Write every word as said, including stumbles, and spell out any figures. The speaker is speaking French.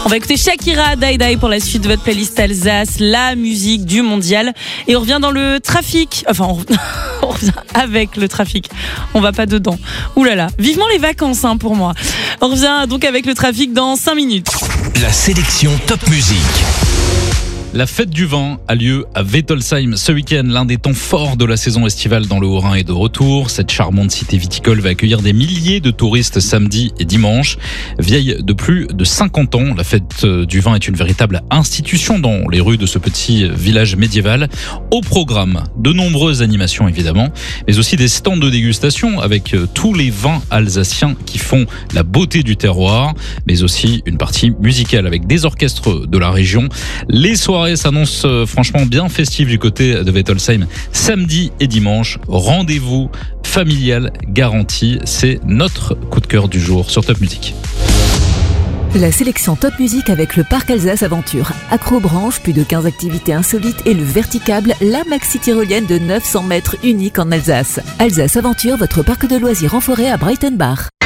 On va écouter Shakira, Die Die pour la suite de votre playlist Alsace, la musique du mondial. Et on revient dans le trafic. Enfin, on, on revient avec le trafic. On va pas dedans. Ouh là là. Vivement les vacances, hein, pour moi. On revient donc avec le trafic dans cinq minutes. La sélection Top Musique. La fête du vin a lieu à Wettolsheim ce week-end. L'un des temps forts de la saison estivale dans le Haut-Rhin est de retour. Cette charmante cité viticole va accueillir des milliers de touristes samedi et dimanche. Vieille de plus de cinquante ans, la fête du vin est une véritable institution dans les rues de ce petit village médiéval. Au programme, de nombreuses animations évidemment, mais aussi des stands de dégustation avec tous les vins alsaciens qui font la beauté du terroir, mais aussi une partie musicale avec des orchestres de la région. Les soirées s'annonce franchement bien festive du côté de Wettolsheim samedi et dimanche. Rendez-vous familial garanti. C'est notre coup de cœur du jour sur Top Music. La sélection Top Music avec le Parc Alsace Aventure. Acrobranche, plus de quinze activités insolites et le Verticable, la maxi tyrolienne de neuf cents mètres unique en Alsace. Alsace Aventure, votre parc de loisirs en forêt à Breitenbach.